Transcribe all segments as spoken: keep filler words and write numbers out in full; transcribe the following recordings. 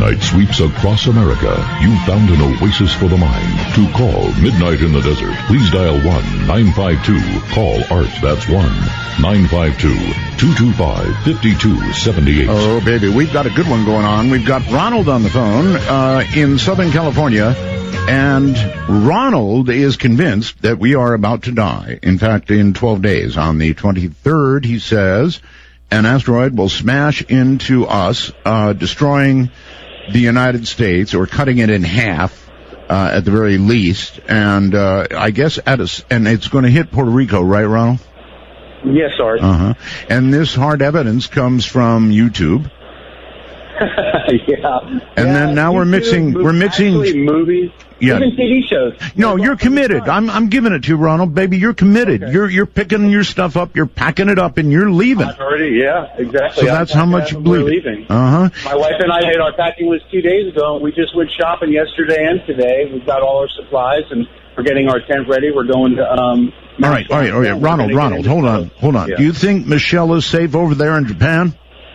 midnight sweeps across America, you've found an oasis for the mind. To call Midnight in the Desert, please dial one nine five two, call ART, that's one nine five two, two two five, five two seven eight. Oh, baby, we've got a good one going on. We've got Ronald on the phone uh, in Southern California, and Ronald is convinced that we are about to die. In fact, in twelve days, on the twenty-third, he says, an asteroid will smash into us, uh, destroying the United States, or cutting it in half, uh, at the very least. And, uh, I guess at a, and it's going to hit Puerto Rico, right, Ronald? Yes, Art. Uh-huh. And this hard evidence comes from YouTube. yeah. And yeah, then now we're mixing, movies, we're mixing movies, yeah. even T V shows. No, you're committed. I'm, I'm giving it to you, Ronald, baby. You're committed. Okay. You're, you're picking your stuff up, you're packing it up, and you're leaving. I've already, yeah, exactly. So that's I'm, how much you believe. We're leaving. Uh-huh. My wife and I did our packing list two days ago, and we just went shopping yesterday and today. We've got all our supplies, and we're getting our tent ready. We're going to, um... All right, all right, all right. Ronald, Ronald, hold on, hold on. Yeah. Do you think Michelle is safe over there in Japan?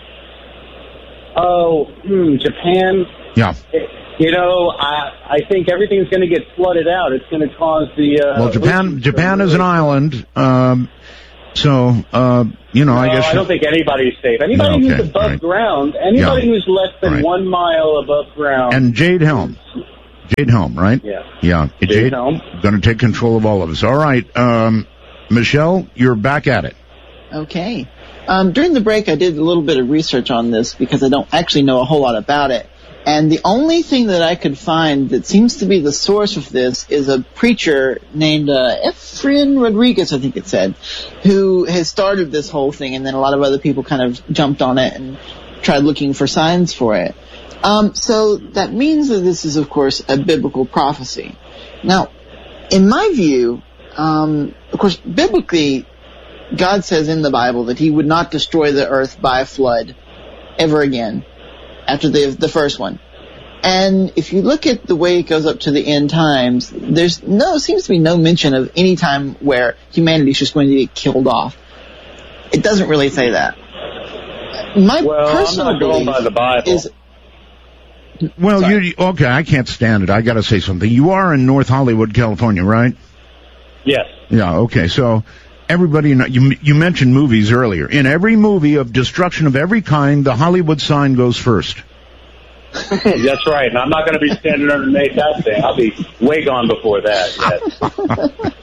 Oh, hmm, Japan. Yeah. You know, I I think everything's going to get flooded out. It's going to cause the. Uh, well, Japan Japan is an island, um, so uh, you know. No, I guess I don't think anybody's safe. Anybody no, okay, who's above right. ground, anybody Yeah. who's less than right. one mile above ground. And Jade Helm, Jade Helm, right? Yeah. Yeah. Jade, Jade Helm going to take control of all of us. All right, um, Michelle, you're back at it. Okay. Um, during the break, I did a little bit of research on this because I don't actually know a whole lot about it. And the only thing that I could find that seems to be the source of this is a preacher named uh, Efrain Rodriguez, I think it said, who has started this whole thing, and then a lot of other people kind of jumped on it and tried looking for signs for it. Um, so that means that this is, of course, a biblical prophecy. Now, in my view, um, of course, biblically, God says in the Bible that he would not destroy the earth by a flood ever again after the the first one. And if you look at the way it goes up to the end times, there's no seems to be no mention of any time where humanity is just going to get killed off. It doesn't really say that. My well, personal I'm not going belief by the Bible. is. Well, Sorry. you okay? I can't stand it. I got to say something. You are in North Hollywood, California, right? Yes. Yeah. Okay. So. Everybody, know, you you mentioned movies earlier. In every movie of destruction of every kind, the Hollywood sign goes first. That's right, and I'm not going to be standing underneath that thing. I'll be way gone before that, yes.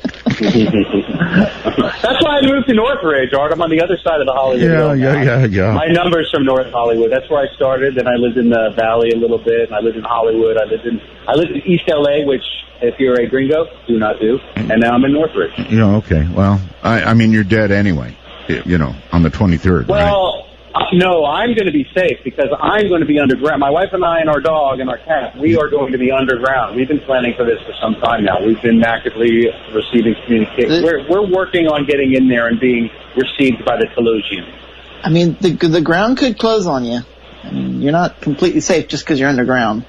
That's why I moved to Northridge, Art. I'm on the other side of the Hollywood Yeah, Hill yeah, now. yeah, yeah. My number's from North Hollywood. That's where I started, and I lived in the Valley a little bit, and I lived in Hollywood. I lived in I lived in East L A, which, if you're a gringo, do not do. And now I'm in Northridge. Yeah, okay. Well, I, I mean, you're dead anyway, you know, on the twenty-third, well, right? Uh, no, I'm going to be safe because I'm going to be underground. My wife and I and our dog and our cat, we are going to be underground. We've been planning for this for some time now. We've been actively receiving communication. We're, we're working on getting in there and being received by the Telosians. I mean, the the ground could close on you. I mean, you're not completely safe just because you're underground.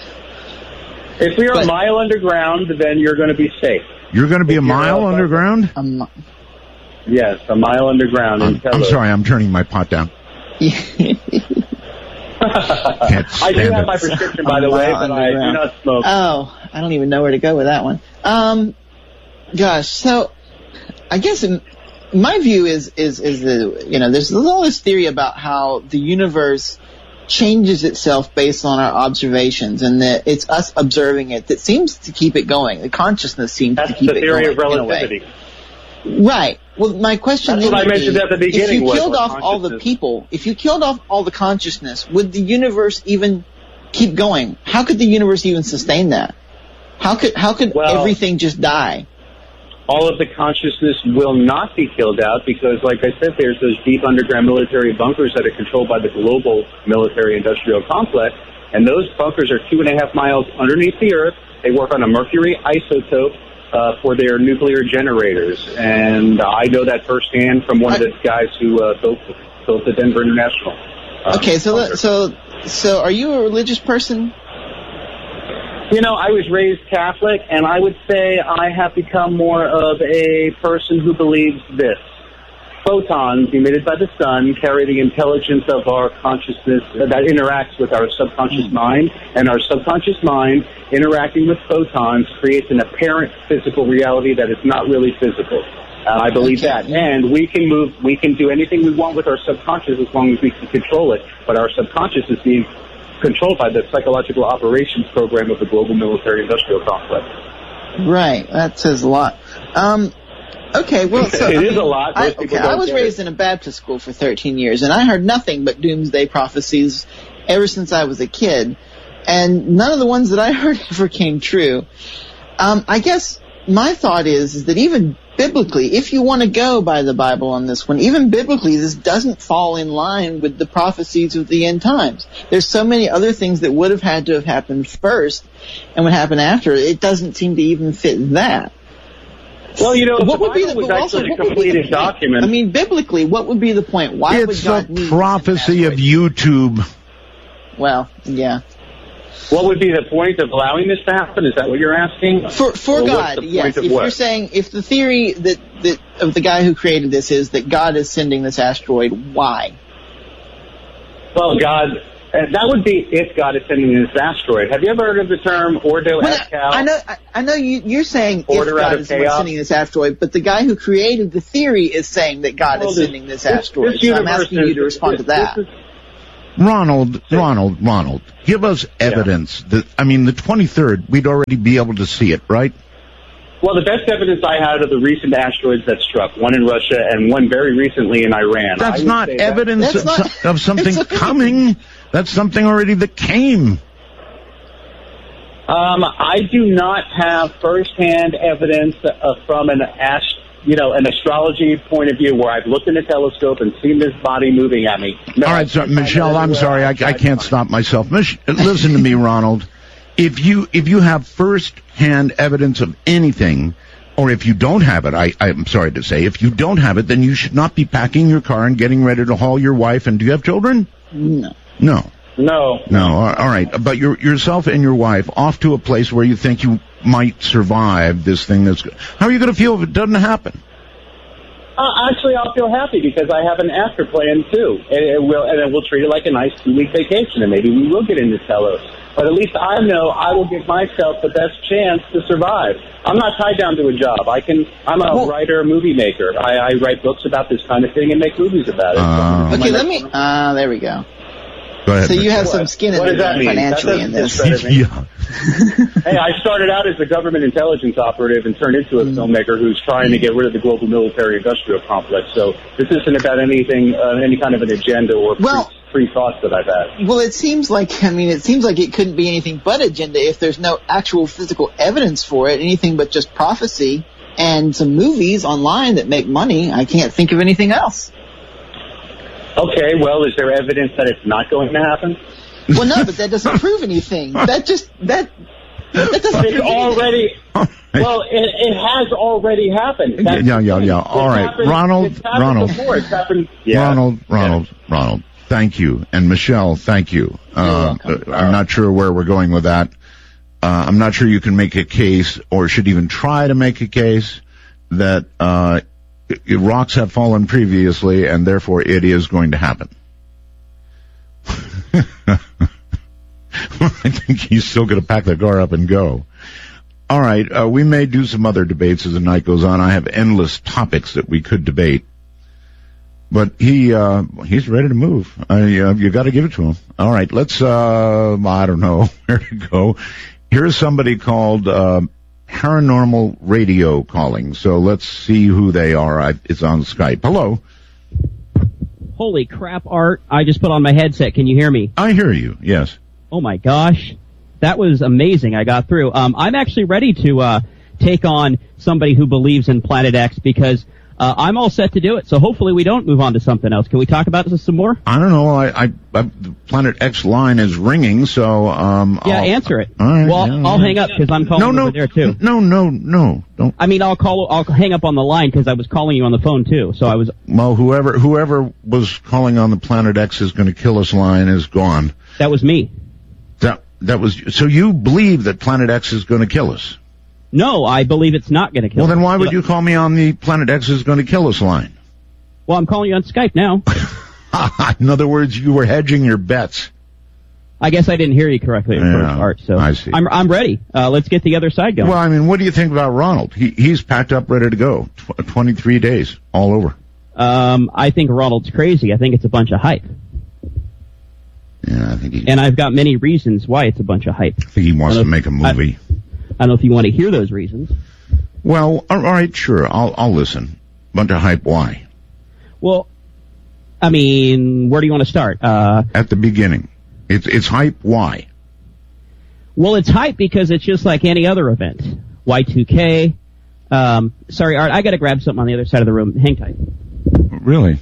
If we are But, a mile underground, then you're going to be safe. You're going to be if a mile underground? Um, Yes, a mile underground. I'm, in I'm Telos. sorry, I'm turning my pot down. Can't I do stand have it. my prescription, by the way, but I do not smoke. Oh, I don't even know where to go with that one. Um, gosh, so I guess in, my view is is is the you know there's all this theory about how the universe changes itself based on our observations, and that it's us observing it that seems to keep it going. The consciousness seems That's to keep the it theory going. of relativity. In a way. Right. Well, my question That's then what I would mentioned be, at the beginning if you was killed what off all the consciousness- people, if you killed off all the consciousness, would the universe even keep going? How could the universe even sustain that? How could how could Well- everything just die? All of the consciousness will not be killed out because, like I said, there's those deep underground military bunkers that are controlled by the global military-industrial complex, and those bunkers are two and a half miles underneath the Earth. They work on a mercury isotope uh, for their nuclear generators, and I know that firsthand from one of the guys who uh, built built the Denver International. Uh, Okay, so bunker. let- so so are you a religious person? You know, I was raised Catholic, and I would say I have become more of a person who believes this. photons emitted by the sun carry the intelligence of our consciousness that interacts with our subconscious mind, and our subconscious mind interacting with photons creates an apparent physical reality that is not really physical. Uh, I believe Okay. that. And we can move, we can do anything we want with our subconscious as long as we can control it. But our subconscious is being controlled by the psychological operations program of the global military-industrial complex. Right. That says a lot. Um, okay, well, so... It I is mean, a lot. I, Most people okay, I don't was get raised it. in a Baptist school for thirteen years, and I heard nothing but doomsday prophecies ever since I was a kid. And none of the ones that I heard ever came true. Um, I guess my thought is, is that even biblically, if you want to go by the Bible on this one, even biblically, this doesn't fall in line with the prophecies of the end times. There's so many other things that would have had to have happened first and would happen after. It doesn't seem to even fit that. Well, you know, What the would be Bible the was but also, actually a what would be the completed point? document. I mean, biblically, what would be the point? Why It's would God the need prophecy of YouTube. Well, yeah. What would be the point of allowing this to happen? Is that what you're asking? For for Or what's God, the point yes. of If what? you're saying, if the theory that, that of the guy who created this is that God is sending this asteroid, why? Well, God, uh, that would be if God is sending this asteroid. Have you ever heard of the term Ordo Well, et Cal? I know, I, I know you, you're saying Order if out God of is the one chaos. sending this asteroid, but the guy who created the theory is saying that God Well, is this- sending this this- asteroid. this so I'm universe asking you is- to respond this- to that. this is- Ronald, Ronald, Ronald, give us evidence that, I mean, the twenty-third, we'd already be able to see it, right? Well, the best evidence I had of the recent asteroids that struck, one in Russia and one very recently in Iran. I That's would not say that- evidence That's of, not- so- of something it's- coming. That's something already that came. Um, I do not have firsthand evidence uh, from an ast- you know, an astrology point of view where I've looked in a telescope and seen this body moving at me. No, All I right, so can't find Michelle, that I'm anywhere sorry, I, I outside can't mine. stop myself. Mich- listen to me, Ronald. If you if you have first-hand evidence of anything, or if you don't have it, I, I'm sorry to say, if you don't have it, then you should not be packing your car and getting ready to haul your wife. And do you have children? No. No. No. No, all all right. But your, yourself and your wife off to a place where you think you might survive this thing that's... How are you going to feel if it doesn't happen? Uh, actually, I'll feel happy because I have an after plan too, and it will, and it will treat it like a nice two-week vacation, and maybe we will get into Telos. But at least I know I will give myself the best chance to survive. I'm not tied down to a job. I can. I'm a Well- writer, movie maker. I, I write books about this kind of thing and make movies about it. Uh, Okay, let me. Ah, there we go. Go ahead. So you have What? some skin in What the does that game mean? financially That in doesn't this. discredit me. Yeah. Hey, I started out as a government intelligence operative and turned into a Mm. filmmaker who's trying to get rid of the global military-industrial complex. So this isn't about anything, uh, any kind of an agenda or Well- pre thoughts that I've had. Well, it seems like, I mean, it seems like it couldn't be anything but agenda if there's no actual physical evidence for it, anything but just prophecy and some movies online that make money. I can't think of anything else. Okay, well, is there evidence that it's not going to happen? Well, no, but that doesn't prove anything. That just, that, that doesn't But it's prove anything. already, well, it, it has already happened. That's Yeah, the yeah, thing. yeah. It's All right. happened- Ronald, it's happened Ronald. Before. It's happened, yeah. Ronald, Ronald, Ronald, thank you. And Michelle, thank you. Uh, welcome. I'm not sure where we're going with that. Uh, I'm not sure you can make a case or should even try to make a case that uh, rocks have fallen previously and therefore it is going to happen. I think he's still going to pack the car up and go. All right, uh, we may do some other debates as the night goes on. I have endless topics that we could debate. But he, uh, he's ready to move. Uh, you, you gotta give it to him. All right, let's, uh, I don't know where to go. Here's somebody called, uh, Paranormal Radio calling. So let's see who they are. I, it's on Skype. Hello. Holy crap, Art. I just put on my headset. Can you hear me? I hear you. Yes. Oh my gosh. That was amazing. I got through. Um, I'm actually ready to, uh, take on somebody who believes in Planet X because, uh, I'm all set to do it. So hopefully we don't move on to something else. Can we talk about this some more? I don't know. I, I, I the Planet X line is ringing, so, um. Yeah, I'll, answer it. All right, well, yeah, I'll all hang up because I'm calling no, no, over there too. no, no, no, don't. I mean, I'll call, I'll hang up on the line because I was calling you on the phone too. So I was, Well, whoever, whoever was calling on the Planet X is going to kill us line is gone. that was me. That, that was, so you believe that Planet X is going to kill us? No, I believe it's not going to kill Well, then us. why would you call me on the Planet X is going to kill us line? Well, I'm calling you on Skype now. In other words, you were hedging your bets. I guess I didn't hear you correctly at yeah, first, Art. So I see. I'm I'm ready. Uh, let's get the other side going. Well, I mean, what do you think about Ronald? He he's packed up, ready to go. Tw- twenty-three days, all over. Um, I think Ronald's crazy. I think it's a bunch of hype. Yeah, I think he. And I've got many reasons why it's a bunch of hype. I think he wants to make a movie. I, I don't know if you want to hear those reasons. Well, all right, sure. I'll I'll listen. Bunch of hype. Why? Well, I mean, where do you want to start? Uh, At the beginning. It's it's hype. Why? Well, it's hype because it's just like any other event. Y two K. Um, sorry, Art, I got to grab something on the other side of the room. Hang tight. Really?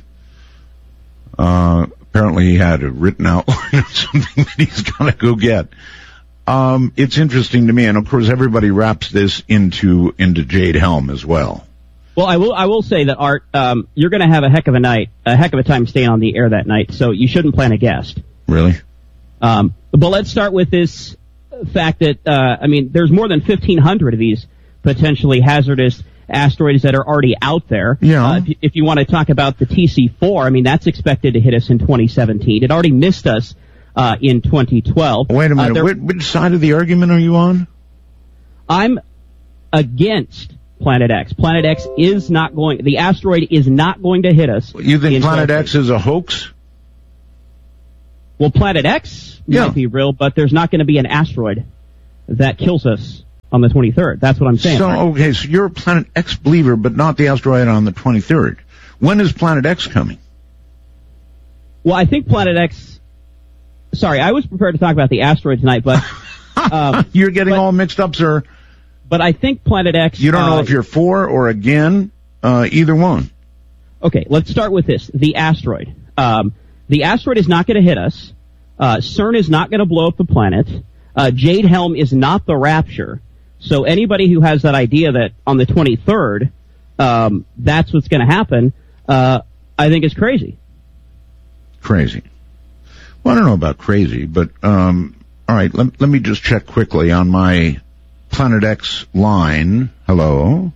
Uh, apparently he had a written outline of something that he's got to go get. Um, it's interesting to me, and of course everybody wraps this into into Jade Helm as well. Well, I will I will say that, Art, um, you're going to have a heck of a night, a heck of a time staying on the air that night, so you shouldn't plan a guest. Really? Um, but let's start with this fact that, uh, I mean, there's more than fifteen hundred of these potentially hazardous asteroids that are already out there. Yeah. Uh, if, you, if you want to talk about the T C four, I mean, that's expected to hit us in twenty seventeen. It already missed us uh, in twenty twelve. Wait a minute. Uh, which, which side of the argument are you on? I'm against Planet X. Planet X is not going, the asteroid is not going to hit us. You think Planet X is a hoax? Well, Planet X yeah. might be real, but there's not going to be an asteroid that kills us on the twenty-third. That's what I'm saying. So, right? okay, so you're a Planet X believer, but not the asteroid on the twenty-third. When is Planet X coming? Well, I think Planet X, sorry, I was prepared to talk about the asteroid tonight, but... Um, you're getting but, all mixed up, sir. But I think Planet X... You don't know uh, if you're for or again, uh, either one. Okay, let's start with this. The asteroid. Um, the asteroid is not going to hit us. Uh, CERN is not going to blow up the planet. Uh, Jade Helm is not the Rapture. So anybody who has that idea that on the twenty-third, um, that's what's going to happen, uh, I think is crazy. Crazy. Well, I don't know about crazy, but, um, all right, let, let me just check quickly on my Planet X line. Hello?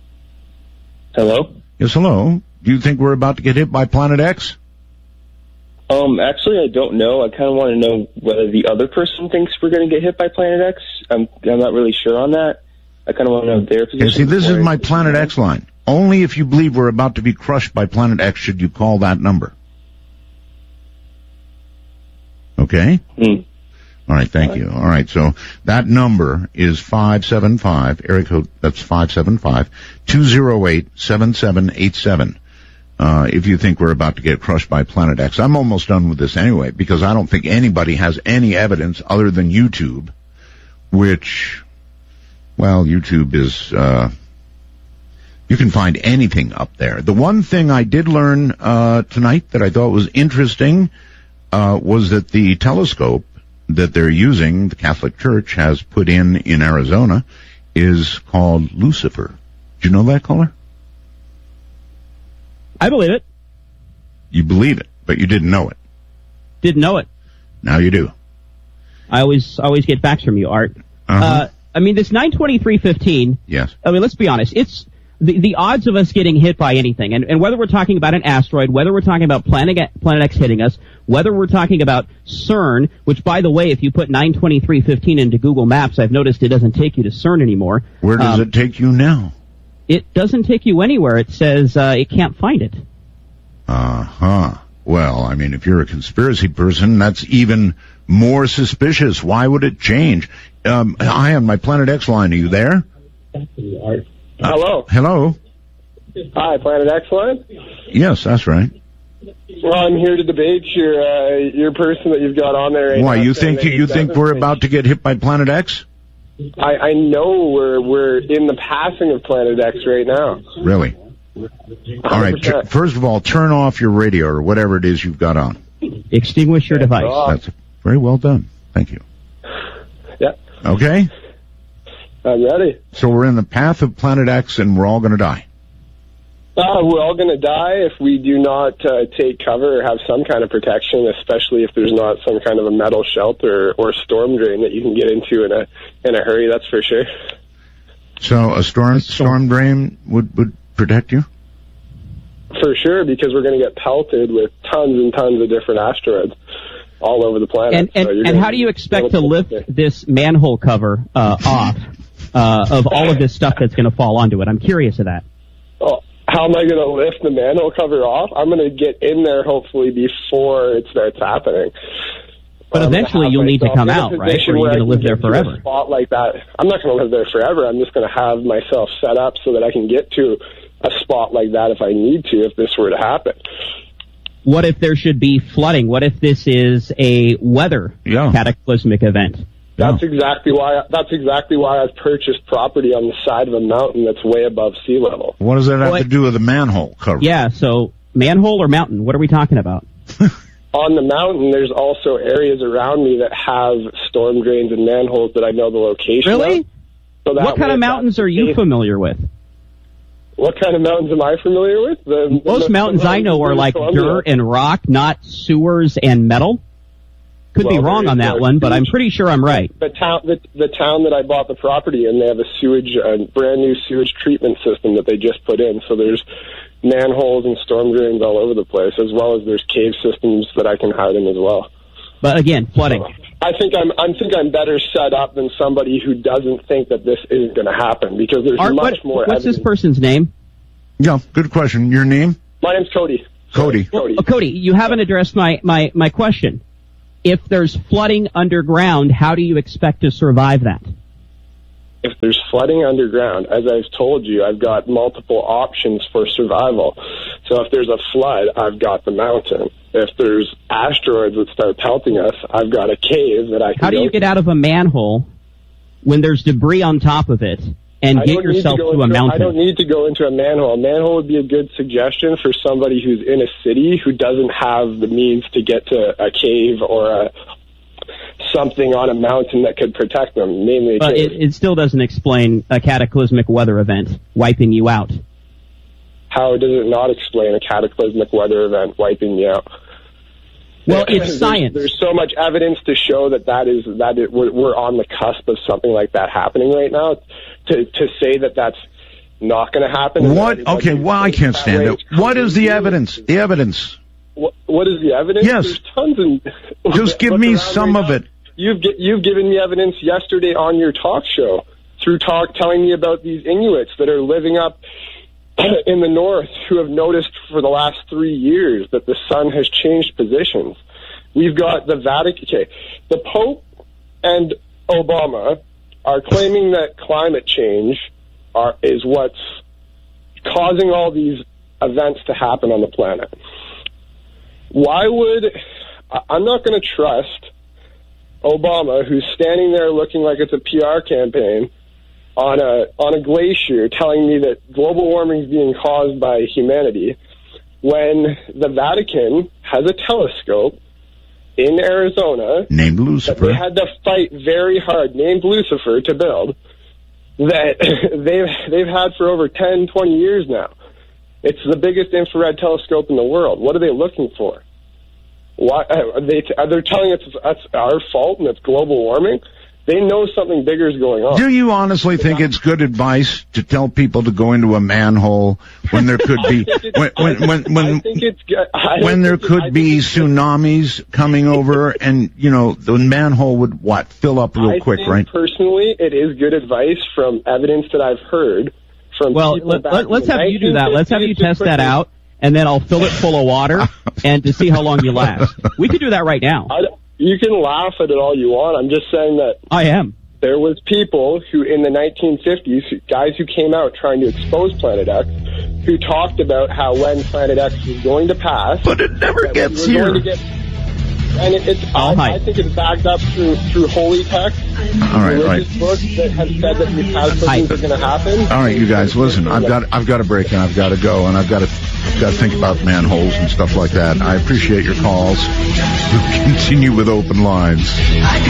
Hello? Yes, hello. Do you think we're about to get hit by Planet X? Um, actually, I don't know. I kind of want to know whether the other person thinks we're going to get hit by Planet X. I'm, I'm not really sure on that. I kind of want to know their position. Okay, see, this is my Planet X line. Only if you believe we're about to be crushed by Planet X should you call that number. Okay? Hmm. All right, thank you. All right, so that number is five seven five, area code, that's five seven five, two oh eight, seven seven eight seven. Uh, if you think we're about to get crushed by Planet X. I'm almost done with this anyway, because I don't think anybody has any evidence other than YouTube, which, well, YouTube is, uh, you can find anything up there. The one thing I did learn, uh, tonight that I thought was interesting, uh, was that the telescope that they're using, the Catholic Church has put in in Arizona, is called Lucifer. Did you know that, caller? I believe it. You believe it, but you didn't know it. Didn't know it. Now you do. I always always get facts from you, Art. Uh-huh. Uh, I mean, this nine twenty-three fifteen, yes. I mean, let's be honest. It's the, the odds of us getting hit by anything, and, and whether we're talking about an asteroid, whether we're talking about Planet, Planet X hitting us, whether we're talking about CERN, which, by the way, if you put nine twenty-three fifteen into Google Maps, I've noticed it doesn't take you to CERN anymore. Where does um, it take you now? It doesn't take you anywhere. It says uh, it can't find it. Uh-huh. Well, I mean, if you're a conspiracy person, that's even more suspicious. Why would it change? Um, hi, on my Planet X line. Are you there? Hello. Hello? Hi, Planet X line? Yes, that's right. Well, I'm here to debate your uh, your person that you've got on there. Right Why, now, you think you think we're about to get hit by Planet X? I, I know we're we're in the passing of Planet X right now. Really? All right. T- first of all, turn off your radio or whatever it is you've got on. Extinguish your device. That's very well done. Thank you. Yeah. Okay? I'm ready. So we're in the path of Planet X and we're all going to die. Uh, we're all going to die if we do not uh, take cover or have some kind of protection, especially if there's not some kind of a metal shelter or storm drain that you can get into in a in a hurry. That's for sure. So a storm storm drain would would protect you? For sure, because we're going to get pelted with tons and tons of different asteroids all over the planet. And, and, so and how do you expect to lift this manhole cover uh, off uh, of all of this stuff that's going to fall onto it? I'm curious of that. Oh, how am I going to lift the manhole cover off? I'm going to get in there hopefully before it starts happening. But eventually you'll need to come out, right? Or you're going to live there forever. A spot like that. I'm not going to live there forever. I'm just going to have myself set up so that I can get to a spot like that if I need to, if this were to happen. What if there should be flooding? What if this is a weather yeah. cataclysmic event? That's yeah. exactly why. That's exactly why I've purchased property on the side of a mountain that's way above sea level. What does that have well, to do with the manhole cover? Yeah. So manhole or mountain? What are we talking about? On the mountain, there's also areas around me that have storm drains and manholes that I know the location really? of. So what kind of mountains are you familiar with? What kind of mountains am I familiar with? The, Most the, mountains the I know are like Columbia. dirt and rock, not sewers and metal. Could well, be wrong on that one, but I'm pretty sure I'm right. The town, the, the town that I bought the property in, they have a sewage, a brand new sewage treatment system that they just put in. So there's manholes and storm drains all over the place, as well as there's cave systems that I can hide in as well. But again, flooding. So I think I'm, I think I'm better set up than somebody who doesn't think that this is going to happen, because there's Art, much what, more. What's evidence. this person's name? Yeah, good question. Your name? My name's Cody. Cody. Sorry, Cody. Well, Cody, you haven't addressed my, my, my question. If there's flooding underground, how do you expect to survive that? If there's flooding underground, as I've told you, I've got multiple options for survival. So if there's a flood, I've got the mountain. If there's asteroids that start pelting us, I've got a cave that I can How do go you get out of a manhole when there's debris on top of it and I get yourself to, to, to a into, mountain? I don't need to go into a manhole. A manhole would be a good suggestion for somebody who's in a city who doesn't have the means to get to a cave or a something on a mountain that could protect them, mainly a But cave. it, it still doesn't explain a cataclysmic weather event wiping you out. How does it not explain a cataclysmic weather event wiping you out? Well, it's there's, science. There's so much evidence to show that that is that it, we're, we're on the cusp of something like that happening right now. To to say that that's not going to happen. What? Okay, well, I can't stand it. What is the evidence? The evidence. What, what is the evidence? Yes. There's tons of. Just give me some right of now. it. You've you've given me evidence yesterday on your talk show through talk telling me about these Inuits that are living up in the north who have noticed for the last three years that the sun has changed positions. We've got the Vatican. Okay, the Pope and Obama are claiming that climate change are, is what's causing all these events to happen on the planet. Why would... I'm not going to trust Obama, who's standing there looking like it's a P R campaign, on a on a glacier telling me that global warming is being caused by humanity, when the Vatican has a telescope in Arizona named that Lucifer. they had to fight very hard, named Lucifer, to build, that they've they've had for over ten, twenty years now. It's the biggest infrared telescope in the world. What are they looking for? Why are they? Are they telling us that's our fault and it's global warming? They know something bigger is going on. Do you honestly think it's good advice to tell people to go into a manhole when there could be when when when when, I think it's, I when there think could it, be tsunamis coming over and you know the manhole would what fill up real I quick, think right? Personally, it is good advice from evidence that I've heard from Well, people let, back let, let's in the have you do that. Let's have you nineteen fifties test that quickly. out, and then I'll fill it full of water and to see how long you last. We could do that right now. I, you can laugh at it all you want. I'm just saying that I am. there was people who in the nineteen fifties, guys who came out trying to expose Planet X, who talked about how when Planet X was going to pass, But it never that gets we were here. going to get, and it, it's I'll I, hide. I think it's backed up through through holy text, All right, all right. religious books that have said that these cataclysms are going to happen. All right, you guys, listen. I've got I've got a break and I've got to go and I've got to got to think about manholes and stuff like that. I appreciate your calls. We'll continue with open lines.